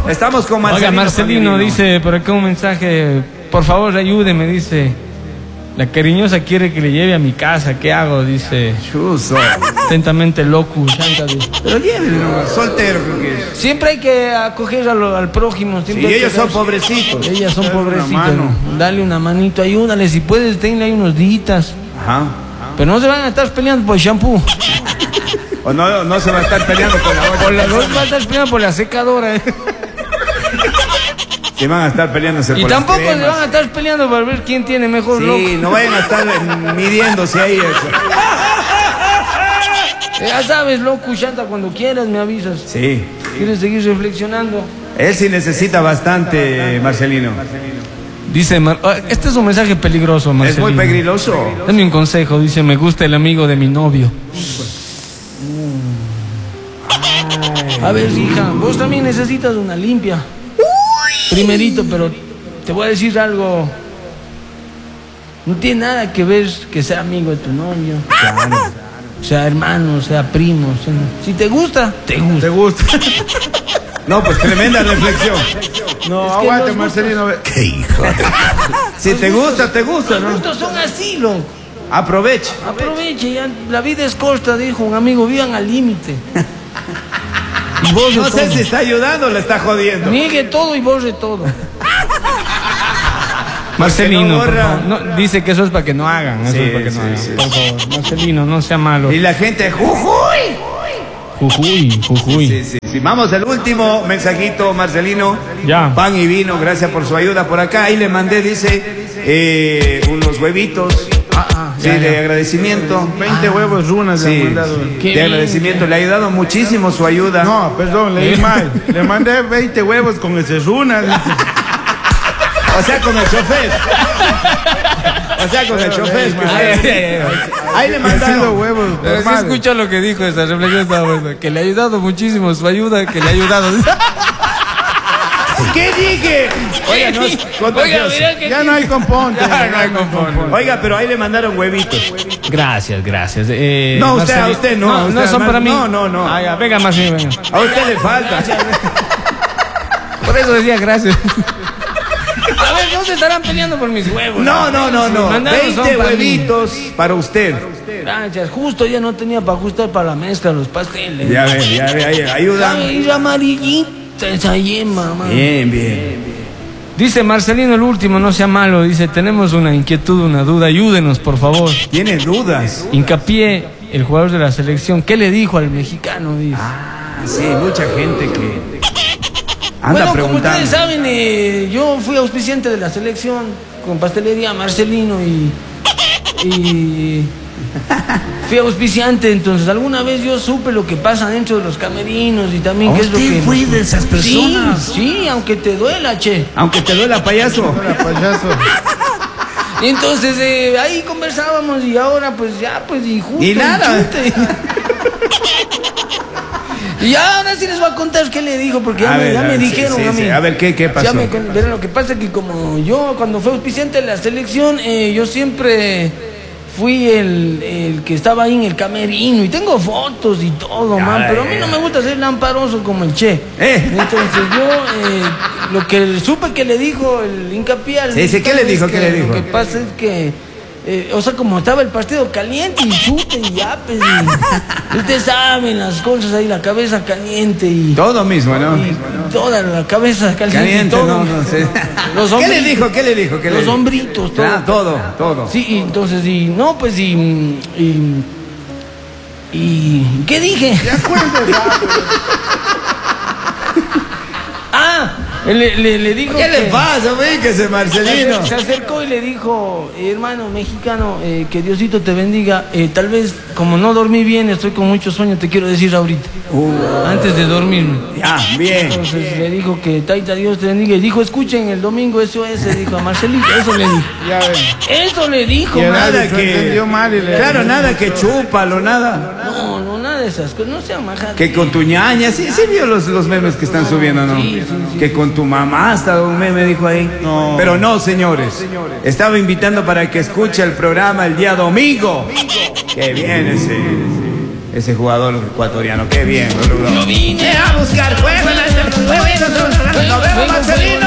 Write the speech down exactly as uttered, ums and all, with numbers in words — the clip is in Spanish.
Estamos con Marcelino. Oiga, Marcelino familia, dice por acá un mensaje. Por favor, ayúdeme, dice. La cariñosa quiere que le lleve a mi casa. ¿Qué hago? Dice. Chuzo. Atentamente, loco. Pero llévenlo, soltero creo que es. Siempre hay que acoger al, al prójimo. Sí, ellos que son pobrecitos. Ellas son pobrecitos. Una Dale una manito, ayúdale. Si puedes, tenle ahí unos días. Ajá. Pero no se van a estar peleando por el shampoo. O no, no se va a estar peleando por la otra. Por la, no se va a estar peleando por la secadora. ¿eh? Se van a estar peleándose y por tampoco las cremas. se van a estar peleando para ver quién tiene mejor sí, loco. Sí, no vayan a estar midiéndose ahí eso. Ya sabes, loco, chanta, cuando quieras me avisas. Sí. ¿Quieres seguir reflexionando? Él sí necesita bastante, Marcelino. Dice, este es un mensaje peligroso, Marcelino. Es muy peligroso. Dame un consejo, dice, me gusta el amigo de mi novio. Ay. A ver, hija, vos también necesitas una limpia. Uy. Primerito, pero te voy a decir algo. No tiene nada que ver que sea amigo de tu novio. Claro. Sea hermano, sea primo. Sea... Si te gusta, te gusta. Te gusta. No, pues tremenda reflexión. No, es aguante, Marcelino. Qué hijo. Si te gusta, te gusta, ¿no? Los gustos son así, loco. Aproveche. Aproveche, ya, la vida es corta, dijo un amigo, vivan al límite. Y borre no sé todo. si está ayudando o le está jodiendo. Niegue todo y borre todo. Marcelino, no no, dice que eso es para que no hagan. Eso sí, es para que sí, no hagan. Sí, por favor, Marcelino, no sea malo. Y la gente, ¡jujuy! Jujuy, Jujuy. Sí, sí, sí. Vamos al último mensajito, Marcelino. Ya. Pan y vino, gracias por su ayuda por acá. Ahí le mandé, dice, eh, unos huevitos. Ah, ah, sí, ya, de ya. agradecimiento. veinte ah, huevos runas sí, le han mandado. Sí, de agradecimiento. Le ha ayudado muchísimo su ayuda. No, perdón, leí mal. Le mandé veinte huevos con ese runas. O sea, con el chofer. O sea, con el chofer. Pues, ahí le mandaron huevos. Pero sí escucha lo que dijo esta reflexión, está bueno. Que le ha ayudado muchísimo su ayuda, que le ha ayudado. ¿Qué dije? Oiga, no es Oiga, mira que ya no hay componte. Ya no hay componte. Oiga, pero ahí le mandaron huevitos. Gracias, gracias. Eh, no, usted, Marcelino, a usted no. No, usted no son más, para mí. No, no, no. Ah, ya, venga, más bien, venga. A usted le falta. Por eso decía gracias. A ver, no se estarán peleando por mis huevos. No, no, no, no. veinte huevitos para usted. Gracias. Justo ya no tenía para ajustar para la mezcla los pasteles. Ya ve, ya ve, ahí, ayuda. Ir amarillita esa yema, man. Bien, bien. Dice Marcelino el último, no sea malo. Dice, tenemos una inquietud, una duda. Ayúdenos, por favor. ¿Tiene dudas? Hincapié, el jugador de la selección. ¿Qué le dijo al mexicano? Dice. Ah, sí, mucha gente que... Anda bueno, preguntando. Como ustedes saben, eh, yo fui auspiciante de la selección con pastelería Marcelino y, y fui auspiciante, entonces alguna vez yo supe lo que pasa dentro de los camerinos y también qué es lo que... fue de esas personas? Sí, sí, aunque te duela, che. Aunque te duela, payaso. payaso. Y entonces eh, ahí conversábamos y ahora pues ya, pues y justo. Y nada. Y ahora sí les voy a contar qué le dijo, porque ya, me, ver, ya me ver, dijeron sí, sí, a mí. Sí. A ver, ¿qué, qué pasó? Ya me, pero lo que pasa es que como yo, cuando fui auspiciante de la selección, eh, yo siempre fui el, el que estaba ahí en el camerino y tengo fotos y todo, ya, man, pero a mí no me gusta ser lamparoso como el Che. ¿Eh? Entonces yo, eh, lo que supe que le dijo el hincapié al... Sí, sí, ¿qué le dijo? Que, ¿Qué le dijo? Lo que pasa es que... Eh, o sea, como estaba el partido caliente y chute y yapes y ustedes saben las cosas ahí, la cabeza caliente y... Todo mismo, ¿no? Y, y toda la cabeza caliente, caliente y todo. No, no sé. Los ¿Qué le dijo? ¿Qué le dijo? ¿Qué los le dijo? hombritos, todo. Ah, todo, todo. Sí, y entonces, y no, pues, y... y, y ¿qué dije? Ya cuente, Ah, le, le, le dijo ¿Qué que, le pasa, güey? Que ese Marcelino. Se acercó y le dijo, hermano mexicano, eh, que Diosito te bendiga. Eh, tal vez, como no dormí bien, estoy con mucho sueño, te quiero decir ahorita. Uh, antes de dormirme. Ya, bien. Entonces bien. le dijo que Taita Dios te bendiga. Y dijo, escuchen el domingo S O S, dijo a Marcelito. Eso le dijo. Ya ven. Eso le dijo, nada que... mal y le claro, nada que chúpalo, nada. No, no, nada de esas cosas. No sean majadas. Que con tu ñaña, sí, sí vio los, los memes que están subiendo, ¿no? Sí, sí, sí. Que con tu mamá hasta un meme dijo ahí. No. Pero no, señores. Estaba invitando para que escuche el programa el día domingo. Qué bien ese, ese jugador ecuatoriano, qué bien. Yo vine a buscar juego en este Venga, Marcelino.